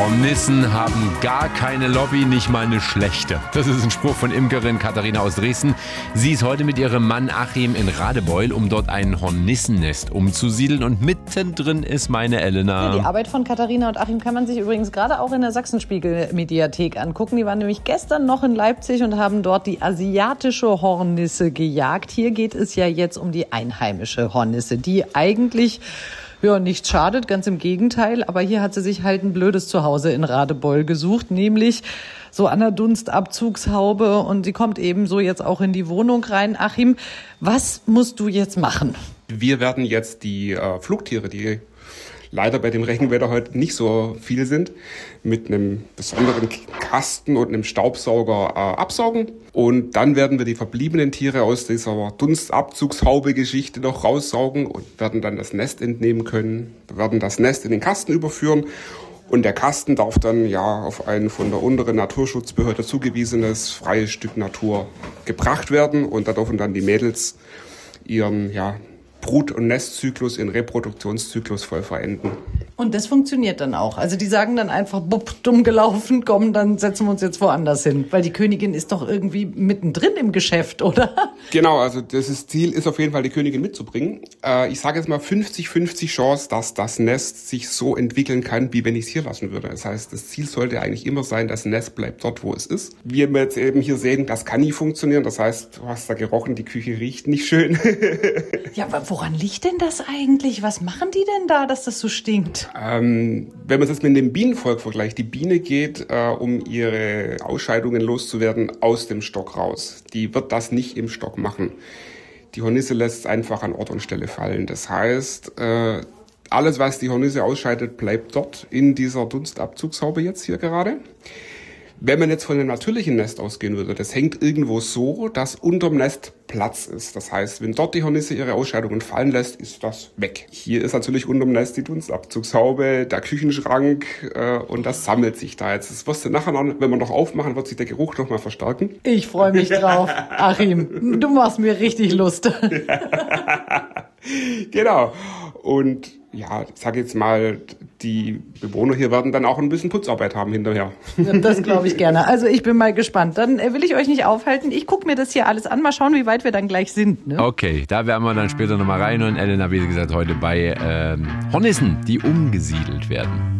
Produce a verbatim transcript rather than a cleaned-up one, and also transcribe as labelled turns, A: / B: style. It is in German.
A: Hornissen haben gar keine Lobby, nicht mal eine schlechte. Das ist ein Spruch von Imkerin Katharina aus Dresden. Sie ist heute mit ihrem Mann Achim in Radebeul, um dort ein Hornissennest umzusiedeln. Und mittendrin ist meine Elena.
B: Ja, die Arbeit von Katharina und Achim kann man sich übrigens gerade auch in der Sachsenspiegel-Mediathek angucken. Die waren nämlich gestern noch in Leipzig und haben dort die asiatische Hornisse gejagt. Hier geht es ja jetzt um die einheimische Hornisse, die eigentlich ja nichts schadet, ganz im Gegenteil. Aber hier hat sie sich halt ein blödes Zuhause in Radebeul gesucht, nämlich so an der Dunstabzugshaube. Und sie kommt eben so jetzt auch in die Wohnung rein. Achim, was musst du jetzt machen?
C: Wir werden jetzt die äh, Flugtiere, die leider bei dem Regenwetter heute nicht so viel sind, mit einem besonderen Kasten und einem Staubsauger äh, absaugen. Und dann werden wir die verbliebenen Tiere aus dieser Dunstabzugshaube-Geschichte noch raussaugen und werden dann das Nest entnehmen können. Wir werden das Nest in den Kasten überführen. Und der Kasten darf dann ja auf ein von der unteren Naturschutzbehörde zugewiesenes freies Stück Natur gebracht werden. Und da dürfen dann die Mädels ihren ja, Brut- und Nestzyklus in Reproduktionszyklus voll verenden.
B: Und das funktioniert dann auch. Also die sagen dann einfach, bupp, dumm gelaufen, komm, dann setzen wir uns jetzt woanders hin. Weil die Königin ist doch irgendwie mittendrin im Geschäft, oder?
C: Genau, also das ist, Ziel ist auf jeden Fall, die Königin mitzubringen. Äh, ich sage jetzt mal fünfzig fünfzig Chance, dass das Nest sich so entwickeln kann, wie wenn ich es hier lassen würde. Das heißt, das Ziel sollte eigentlich immer sein, das Nest bleibt dort, wo es ist. Wie wir jetzt eben hier sehen, das kann nie funktionieren. Das heißt, du hast da gerochen, die Küche riecht nicht schön.
B: Ja, aber woran liegt denn das eigentlich? Was machen die denn da, dass das so stinkt?
C: Ähm, wenn man es jetzt mit dem Bienenvolk vergleicht, die Biene geht, äh, um ihre Ausscheidungen loszuwerden, aus dem Stock raus. Die wird das nicht im Stock machen. Die Hornisse lässt es einfach an Ort und Stelle fallen. Das heißt, äh, alles, was die Hornisse ausscheidet, bleibt dort in dieser Dunstabzugshaube jetzt hier gerade. Wenn man jetzt von einem natürlichen Nest ausgehen würde, das hängt irgendwo so, dass unterm Nest Platz ist. Das heißt, wenn dort die Hornisse ihre Ausscheidungen fallen lässt, ist das weg. Hier ist natürlich unterm Nest die Dunstabzugshaube, der Küchenschrank äh, und das sammelt sich da jetzt. Das wirst du nachher noch, wenn wir noch aufmachen, wird sich der Geruch noch mal verstärken.
B: Ich freue mich drauf. Achim, du machst mir richtig Lust.
C: Genau. Und ja, ich sage jetzt mal, die Bewohner hier werden dann auch ein bisschen Putzarbeit haben hinterher.
B: Das glaube ich gerne. Also ich bin mal gespannt. Dann will ich euch nicht aufhalten. Ich gucke mir das hier alles an. Mal schauen, wie weit wir dann gleich sind. Ne?
A: Okay, da werden wir dann später nochmal rein. Und Elena, wie gesagt, heute bei ähm, Hornissen, die umgesiedelt werden.